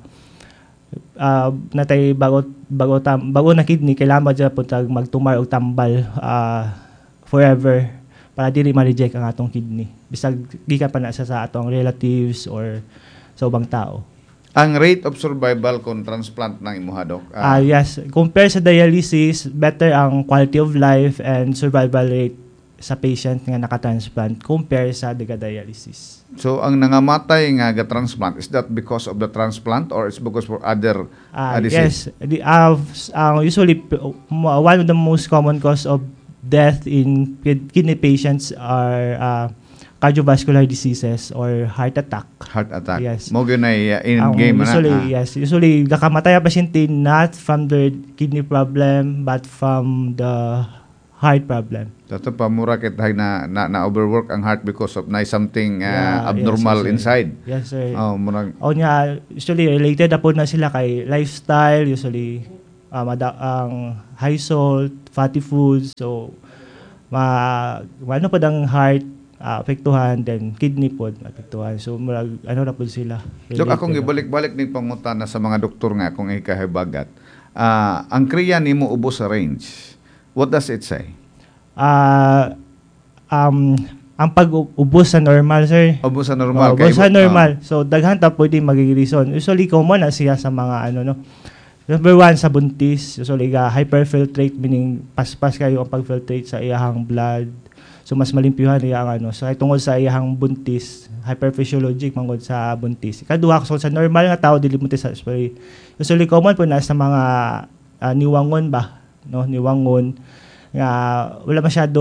uh, natay bago bago tam, bago na kidney kailangan jud puntag magtumar og tambal uh, forever para dili ma-reject ang atong kidney bisag gikan pa na sa, sa atong relatives or sa ubang tao. Ang rate of survival kung transplant ng imuha, Dok? Ah uh, yes, compare sa dialysis, better ang quality of life and survival rate sa patient nga naka-transplant compare sa dialysis. So ang nangamatay nga ga-transplant, is that because of the transplant or is because for other uh, uh, disease? Yes, the, uh, uh, usually one of the most common cause of death in kidney patients are uh, cardiovascular diseases or heart attack. Heart attack. Yes. Mo gyud ay uh, in um, game usually, na. Ah. Yes, usually gakamatay ang pasyente not from the kidney problem but from the heart problem. Dato pa mura kita na, na na overwork ang heart because of na something uh, Yeah, abnormal yes, yes, sir. inside. Yes, sir. Oh, murag O niya, usually related na po na sila kay lifestyle, usually um, ada, ang high salt, fatty foods, so ma, ano pa ang heart uh, apektuhan, then kidney po apektuhan. So murag, ano na po sila. Dok, akong related na. ibalik-balik ning pangutana sa mga doktor nga akong ikahibagat. Ah, ang kriya nimo ubos sa range. What does it say? Ah, um, ang pag-ubos sa normal, sir. Ubos sa normal. Oh, ubos sa normal. So, daghan ta pwede magiging reason. Usually, common na siya sa mga, ano, no. Number one, sa buntis. Usually, ga, hyperfiltrate, meaning paspas kayo ang pag-filtrate sa iyahang blood. So, mas malimpyuhan niya ang, ano. So, ay tungkol sa iyahang buntis, hyperphysiologic, mangod sa buntis. Ikaduha, so, sa normal nga tao, dili buntis sa usually, usually, common po na sa mga uh, niwangon ba? No, niwangon. Nga, wala masyado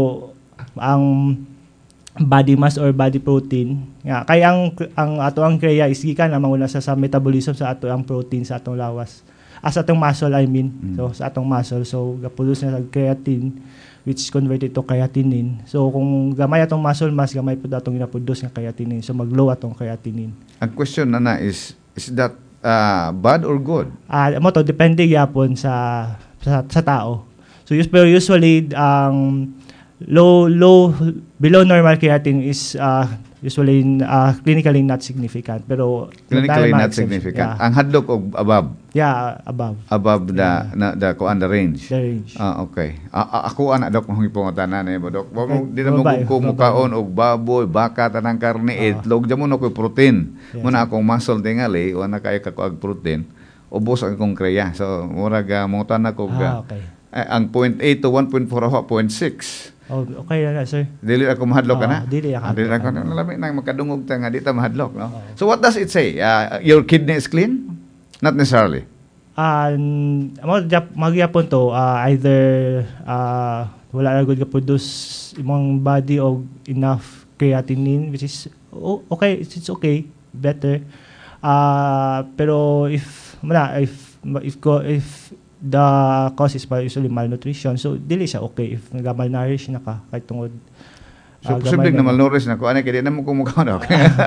ang body mass or body protein. Nga, kaya ang ang ato ang kriya is gikan namang wala sa, sa metabolism sa ato ang protein sa atong lawas. As atong muscle, I mean. Mm. So sa atong muscle, so gapulos na sa creatine which is converted to creatinine. So kung gamay atong muscle mass, gamay pud atong ginaproduce nga creatinine. So mag-low atong creatinine. Ang question na na is, is that uh, bad or good? Ah, uh, mo to depende gyapon sa, sa sa tao. So usually, usually ang um, low low below normal creatinine is uh, usually uh, clinically not significant, pero Clinically not significant. Yeah. Ang hadlok og above. Yeah, above Above the Yeah. na the kuan the range. the range. Ah, okay. A- a- ako ana dok mong ipangutanan ni Dok. Wa mo Okay. di na mo Babae, ko mukaon og baboy, baka tanang karne, Ah. itlog jamo no koy protein. Yes. Muna akong muscle tingali wala kay ka og protein. Ubos ang kong kriya. So murag uh, mangutan ako Ah, ga okay. eh, ang zero point eight to one point four ako zero point six. Oh, okay na na, sir. Dili ako mahadlok Oo, ka na. dili ako. Ah, dili ako na lami nang makadungog ta nga di ta mahadlok, no. So what does it say? Uh, your kidney is clean? Not necessarily. Ah, mo magyapon to uh, either uh, wala na gud ka produce imong body og enough creatinine, which is oh, okay, it's, it's okay, better. Uh, pero if muna if if go if the cause is usually malnutrition, so dili siya okay if nag-malnourish na ka kahit tungod So, uh, posibleng na gamay malnourished na ko. Ano, kaya di na mo kumukaw na.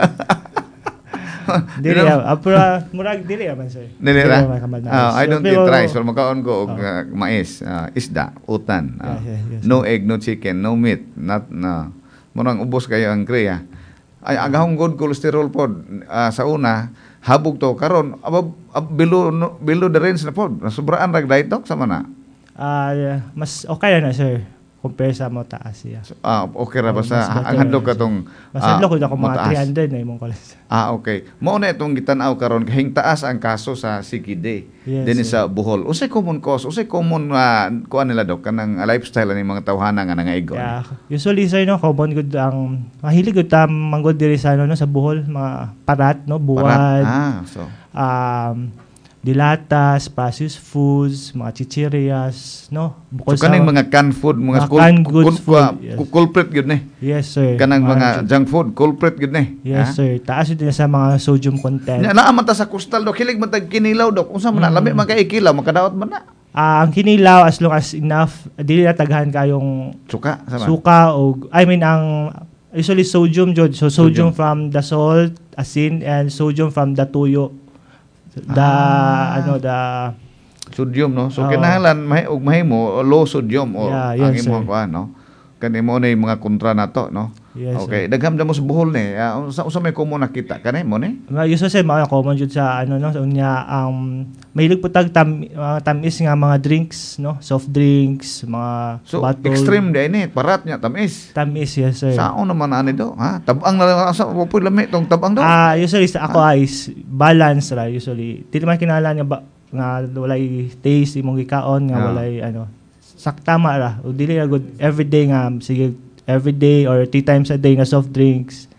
dili ah pero murag dili man sir. Dili ra? man ka malnourished. Ah, I don't So, eat pero- rice. Pero makaon ko og Oh. uh, mais, uh, isda, utan. ah. Yeah, yeah, yes, no egg, no chicken, no meat. Not, na. Murang ubos kayo ang kriya. Ay, agahong good cholesterol pod ah, sa una, habog to karon above ab, below no, below the range na pod. Sobraan rag daytok sa mana. Ah, yeah, mas okay na na sir compare sa mo taas siya. So, ah, okay ra ba Oh, sa mas better ang handog na ka siya. tong Mas ah, hadlok ko ako mga mataas? three hundred na imong cholesterol. Ah, okay. Mao na itong gitan-aw karon kahing taas ang kaso sa C K D. Yes, Dinhi sir. sa Bohol. Unsay common cause? Unsay common uh, kuan nila dok kanang uh, lifestyle ni mga tawhana nga nangaigon. Yeah, usually sir no common good ang mahilig gud ta manggod diri sa ano no sa Bohol mga parat no buwad. Ah, so um dilatas, processed foods, mga chichirias, no? Bukod so kaning mga canned food, mga Mga kul- canned kul- goods kul- food, yes. culprit gyud ni. Yes, sir. Kanang mga junk- junk food, culprit gyud ni. Yes, sir. Taas yun din sa mga sodium content. Nya naa man ta sa coastal dok, hilig man tag kinilaw dok. Unsa man na Mm. lami man kay kilaw, makadaot man na. Ah, ang kinilaw as long as enough, dili na taghan kayong Suka sa man. suka o I mean ang usually sodium jud. So Sodium. sodium, from the salt, asin, and sodium from the tuyo. The Ah. ano the Sodium no. So Oo. kinahanglan may ug mahimo low sodium o Yeah, ang yes, imong sir. kuan no. Kani mo na yung mga kontra nato no. Yes, Okay, dagham mo sa Bohol ni. Uh, unsa unsa may common nakita kanay mo ni? mga usually sir, mga common jud sa ano no sa unya ang mahilig po tag tam, mga tamis nga mga drinks no, soft drinks, mga So bottle. extreme day ni, parat nya tamis. Tamis, yes sir. Sao naman ani do? Ha? Tabang na lang sa wapoy lami tong tabang do. Ah, usually sa ako is balance ra usually. Dili man kinahanglan nga ba nga walay taste imong gikaon nga Ah. walay ano saktama ra. O dili ra good everyday nga sige everyday or three times a day nga soft drinks.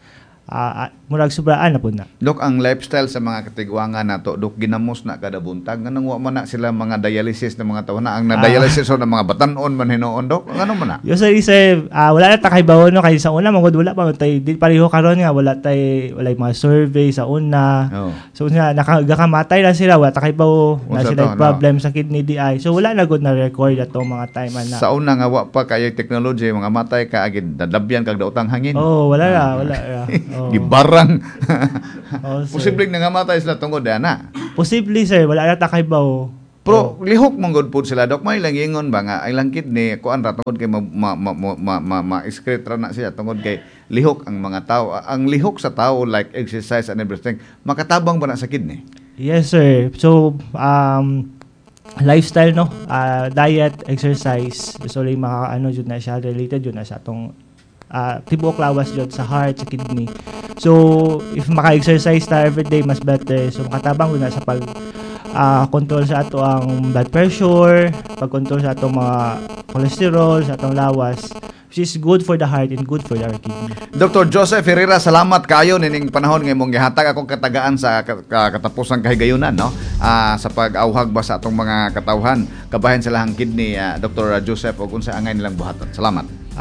uh, murag sobraan na po na. Dok, ang lifestyle sa mga katigwangan nato, dok, ginamos na kada buntag. Ganang wa man na sila mga dialysis na mga tao na. Ang na-dialysis o ng mga batanon man hinoon, dok. Ano man na? Yo sir, sir, uh, wala na takay bawon no kay sa una mangod wala pa tay di pareho karon nga wala tay wala mga survey sa una. Oh. So nga nakagamatay na sila wala takay bawo na Unsa sila to, problem sa kidney D I. So wala na gud na record atong mga time na. Sa una nga wa pa kayo technology, mga matay ka agid dadabyan kag daotang hangin. Oh, wala na, wala na. Oh. Gibarang. Oh, sir. Posibleng nangamatay sila tungod ana. Posibly sir, wala na takay bawo. Pero lihok mong good food sila, dok, may lang ingon ba nga ay lang kidney kuan ra tungod kay ma ma ma ma, ma, ma excrete ra na siya tungod kay lihok ang mga tao. Ang lihok sa tao like exercise and everything, makatabang ba na sa kidney? Yes sir. So um lifestyle no, uh, diet, exercise, so like mga ano jud na siya related jud na sa atong uh, tibuok lawas jud sa heart, sa kidney. So if maka-exercise ta every day mas better. So makatabang jud na sa pag uh, control sa ato ang blood pressure, pag-control sa atong mga cholesterol, sa atong lawas, which is good for the heart and good for our kidney. Doctor Joseph Herrera, salamat kayo nining panahon nga imong gihatag akong katagaan sa katapusang kahigayunan, no? Ah, sa pag-awhag ba sa atong mga katawhan kabahin sa lahang kidney, uh, Doctor Joseph, ug unsa angay nilang buhaton. Salamat.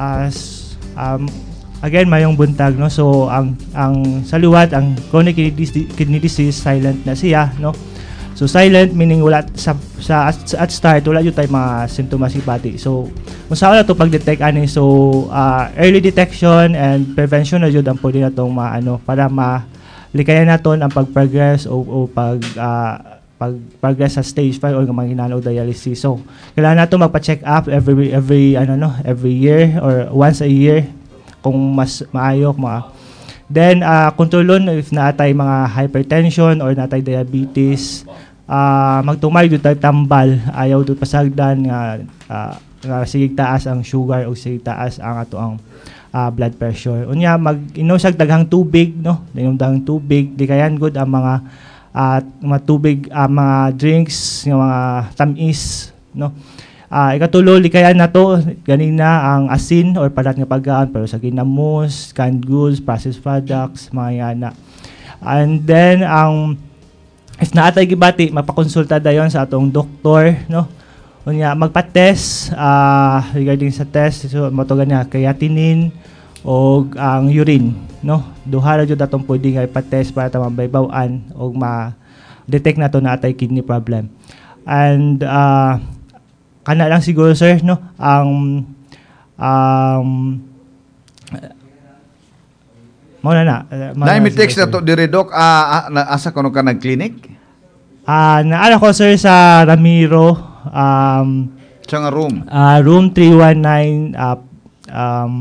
As um again mayong buntag no. So ang ang sa liwat ang chronic kidney disease, kidney disease silent na siya, no? So silent meaning wala sa sa at, at start wala jud tay mga simptomas sipati. So unsa na to pag-detect ani, so uh, early detection and prevention na jud ang pwede natong maano para malikayan naton ang pag-progress o, o pag uh, pag-progress sa stage five or mga hinanaw dialysis. So kailangan nato magpa-check up every every ano no, every year or once a year kung mas maayo mga. Then uh, kontrolon if naatay mga hypertension or naatay diabetes. Uh, magtumay dito tambal, ayaw dito pasagdan nga uh, nga sige taas ang sugar o sige taas ang ato ang uh, blood pressure. Unya mag-inom sa daghang tubig, no? Inom daghang tubig, di kayan good ang mga uh, mga tubig, uh, mga drinks, nga mga tamis, no? Uh, ikatulo likayan na to ganina ang asin or parat nga pagkaan pero sa ginamos, canned goods, processed products, mga yana. And then ang if naatay gibati mapakonsulta dayon sa atong doktor, no? Unya magpa-test uh, regarding sa test, so mo to ganya creatinine o ang urine, no? Duha ra jud atong pwede nga ipa-test para ta mabaybaw-an og ma-detect nato na atay kidney problem. And uh, kana lang siguro sir, no? Ang um mo na na. Na mi text na to diri, Doc, uh, asa kuno ka nag-clinic? Ah, uh, naala ko sir sa Ramiro, um sa nga room. Uh, room three one nine, uh, um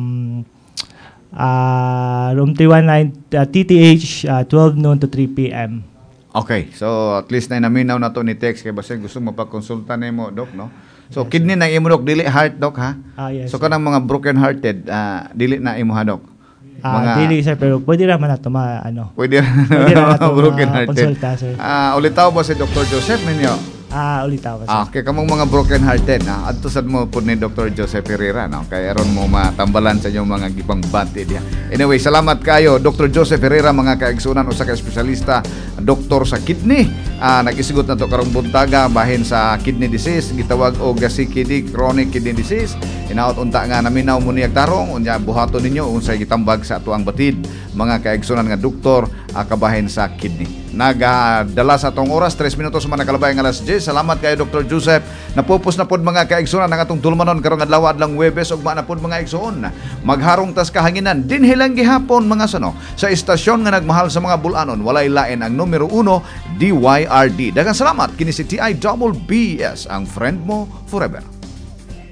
uh, room three one nine, uh, T T H, uh, twelve noon to three p m Okay, so at least na naminaw na to ni text kay basta gusto mo pa-konsulta nimo, Doc, no? So yes, kidney na imo, Doc, dili heart, Doc, ha? Ah, yes, so kanang mga broken hearted, uh, dili na imo, ha, Doc? Ah, uh, dili sir, pero pwede naman na ito ma, ano. Pwede na ito broken ma- hearted. konsulta, sir. Ah, uh, ulitaw ba si Doctor Joseph ninyo? Ah, ulitaw ba, sir? Ah, kay kamong mga broken hearted, na adto sad mo pud ni Doctor Joseph Herrera, no? Kay aron mo matambalan sa inyong mga gibang bante diha. Anyway, salamat kayo Doctor Joseph Herrera, mga kaigsunan usa ka espesyalista, doktor sa kidney. Ah, nag-isigot na to karong buntaga bahin sa kidney disease, gitawag og C K D, chronic kidney disease. Inaot unta nga naminaw mo niyag tarong unya buhaton ninyo unsay gitambag sa atuang batid, mga kaigsunan nga doktor uh, kabahin sa kidney. Nagadala sa atong oras, tres minutos man nakalabay nga alas diyes. Salamat kayo Doctor Joseph. Napupos na pod mga kaigsunan ang atong tulmanon karong adlaw adlang Huwebes ug na pod mga igsuon. Magharong tas kahanginan dinhi lang gihapon mga sano sa istasyon nga nagmahal sa mga bulanon, walay lain ang numero uno, D Y R D. Daghang salamat kini si T I B B S, ang friend mo forever.